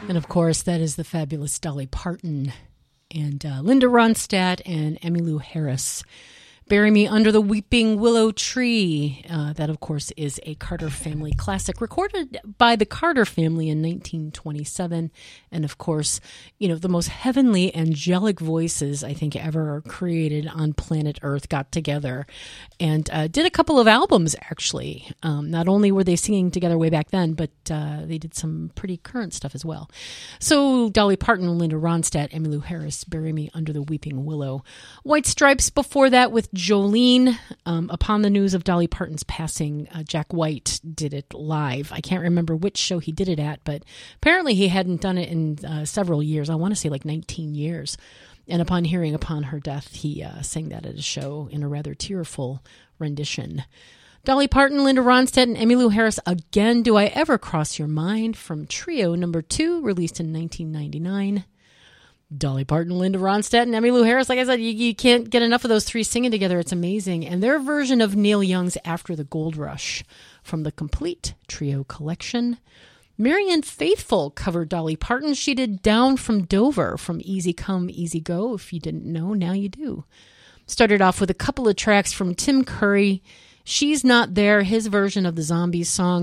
And of course, that is the fabulous Dolly Parton and Linda Ronstadt and Emmylou Harris. Bury Me Under the Weeping Willow Tree. That, of course, is a Carter Family classic recorded by the Carter family in 1927. And, of course, you know, the most heavenly angelic voices I think ever created on planet Earth got together and did a couple of albums, actually. Not only were they singing together way back then, but they did some pretty current stuff as well. So Dolly Parton, Linda Ronstadt, Emmylou Harris, Bury Me Under the Weeping Willow. White Stripes before that with Jolene. Upon the news of Dolly Parton's passing, Jack White did it live. I can't remember which show he did it at, but apparently he hadn't done it in several years. I want to say like 19 years. And upon hearing upon her death, he sang that at a show in a rather tearful rendition. Dolly Parton, Linda Ronstadt, and Emmylou Harris, Again Do I Ever Cross Your Mind, from Trio number 2, released in 1999. Dolly Parton, Linda Ronstadt, and Emmylou Harris. Like I said, you can't get enough of those three singing together. It's amazing. And their version of Neil Young's After the Gold Rush from the Complete Trio collection. Marianne Faithfull covered Dolly Parton. She did Down from Dover from Easy Come, Easy Go. If you didn't know, now you do. Started off with a couple of tracks from Tim Curry. She's Not There, his version of the Zombies song.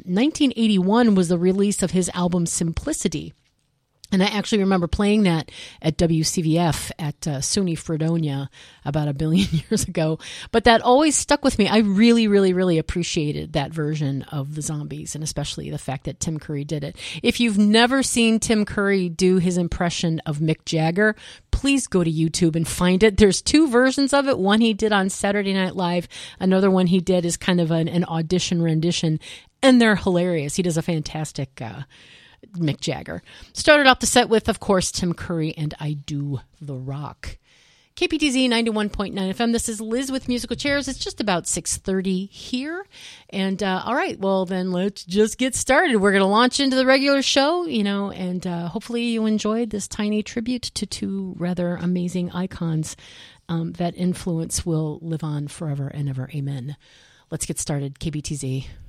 1981 was the release of his album Simplicity. And I actually remember playing that at WCVF at SUNY Fredonia about 1 billion years ago. But that always stuck with me. I really, really, really appreciated that version of the Zombies, and especially the fact that Tim Curry did it. If you've never seen Tim Curry do his impression of Mick Jagger, please go to YouTube and find it. There's two versions of it. One he did on Saturday Night Live. Another one he did is kind of an audition rendition. And they're hilarious. He does a fantastic Mick Jagger. Started off the set with, of course, Tim Curry and I Do the Rock. KPTZ 91.9 FM. This is Liz with Musical Chairs. It's just about 6:30 here. And all right, well, then let's just get started. We're going to launch into the regular show, you know, and hopefully you enjoyed this tiny tribute to two rather amazing icons. That influence will live on forever and ever. Amen. Let's get started. KPTZ.